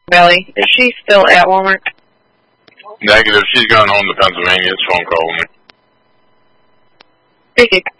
Belly, is she still at Walmart? Negative. She's gone home to Pennsylvania. It's phone call with me. Thank you.